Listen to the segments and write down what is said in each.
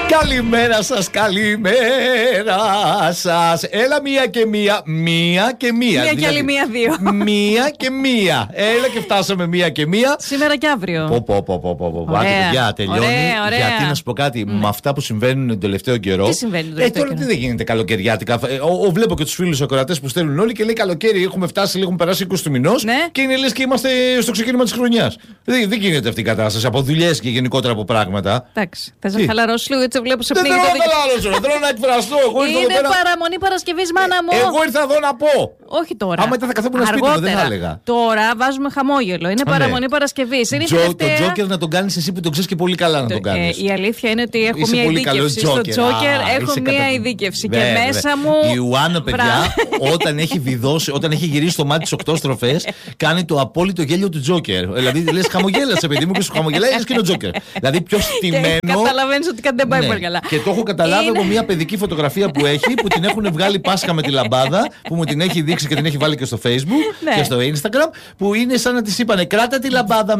Καλημέρα σας, καλημέρα σας. Έλα μία και μία. Μία και μία. Μία και άλλη μία-δύο. Μία και μία. Έλα και φτάσαμε μία και μία. Σήμερα και αύριο. Άντε, παιδιά, τελειώνει. Ωραία. Γιατί να σου πω κάτι, με αυτά που συμβαίνουν τον τελευταίο καιρό. Τι συμβαίνει τον τελευταίο τώρα καιρό? τι δεν γίνεται καλοκαιριάτικα. Βλέπω και τους φίλους ακροατές που στέλνουν όλοι και λέει καλοκαίρι, έχουμε φτάσει, έχουν περάσει 20 του μηνός. Ναι. Και είναι λες και είμαστε στο ξεκίνημα της χρονιάς. Δεν γίνεται αυτή η κατάσταση από δουλειές και γενικότερα από πράγματα. Εντάξει, θες να χαλαρώσεις λίγο, έτσι βλέπω σε Δεν πνίγει θέλω το να χαλαρώσω, θέλω να εκφραστώ. Είναι παραμονή Παρασκευής, μάνα μου. Εγώ ήρθα εδώ να πω. Όχι τώρα. Άμα ήταν θα καθόμουν σπίτι μου, δεν θα έλεγα. Τώρα βάζουμε χαμόγελο. Είναι παραμονή Παρασκευής. Είναι Το Τζόκερ να τον κάνεις εσύ που τον ξέρεις και πολύ καλά να τον κάνεις. Η αλήθεια είναι ότι έχω Είσαι μία πολύ ειδίκευση. καλό Στο Τζόκερ. Τζόκερ έχω μία ειδίκευση. Και μέσα μου. Η Ιουάννα, παιδιά, όταν έχει βιδώσει, όταν έχει γυρίσει το μάτι τις 8 στροφές, κάνει το απόλυτο γέλιο του Τζόκερ. Δηλαδή λες χαμογέλασε, παιδί μου, και σου χαμογελάει, λες και είναι ο Τζόκερ. Δηλαδή πιο στημένο. Καταλαβαίνεις ότι κάτι δεν πάει πολύ καλά. Και το έχω καταλάβει από μια παιδική φωτογραφία που έχει, που την έχουν βγάλει Πάσχα με τη λαμπάδα, που μου την έχει δείξει και την έχει βάλει και στο Facebook και στο Instagram, που είναι σαν να της είπανε κράτα τη λαμπάδα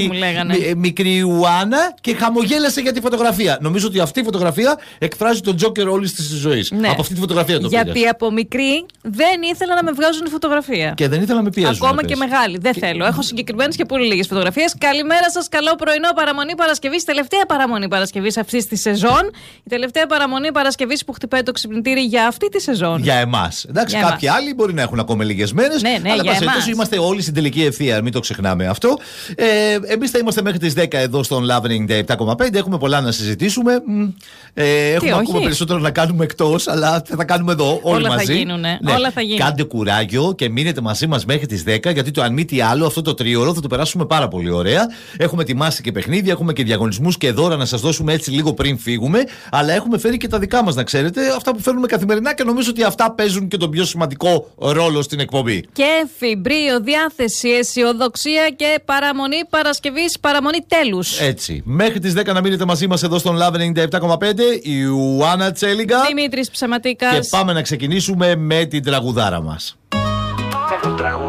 μικρή Ιουάννα και χαμογέλασε για τη φωτογραφία. Νομίζω ότι αυτή η φωτογραφία εκφράζει τον Τζόκερ όλης της ζωής. Ναι. Από αυτή τη φωτογραφία το Γιατί πήγες. από μικρή δεν ήθελα να με βγάζουν φωτογραφία. Και δεν ήθελα να με πιέζουν. Ακόμα και μεγάλη. Δεν θέλω. Έχω συγκεκριμένες και πολύ λίγες φωτογραφίες. Καλημέρα σας, καλό πρωινό. Παραμονή Παρασκευής. Τελευταία παραμονή Παρασκευής αυτή τη σεζόν. Η τελευταία παραμονή Παρασκευής που χτυπάει το ξυπνητήρι για αυτή τη σεζόν. Για εμάς. Εντάξει, για κάποιοι άλλοι μπορεί να έχουν ακόμα λίγες μέρες. Ναι, αλλά για είμαστε όλοι στην τελική ευθεία. Μην το ξεχνάμε αυτό. Εμείς θα είμαστε μέχρι τις 10 εδώ στον Love 97,5. Έχουμε πολλά να συζητήσουμε. Έχουμε ακόμα περισσότερο να κάνουμε εκτός, αλλά θα τα κάνουμε εδώ όλοι όλα μαζί. Θα γίνουνε. Ναι. Όλα θα γίνουν. Κάντε κουράγιο και μείνετε μαζί μας μέχρι τις 10, γιατί το αν μη τι άλλο, αυτό το τρίωρο θα το περάσουμε πάρα πολύ ωραία. Έχουμε ετοιμάσει και παιχνίδια, έχουμε και διαγωνισμούς και δώρα να σας δώσουμε έτσι λίγο πριν φύγουμε. Αλλά έχουμε φέρει και τα δικά μας, να ξέρετε, αυτά που φέρνουμε καθημερινά και νομίζω ότι αυτά παίζουν και τον πιο σημαντικό ρόλο στην εκπομπή. Και φιμπρίο, διάθεση, αισιοδοξία και παραμονή Παρασκευής, παραμονή τέλους. Έτσι. Μέχρι τις 10 να μείνετε μαζί μας εδώ στον Love 97,5. Η Ιουάννα Τσέλιγκα. Δημήτρης Ψεματίκας. Και πάμε να ξεκινήσουμε με την τραγουδάρα μας.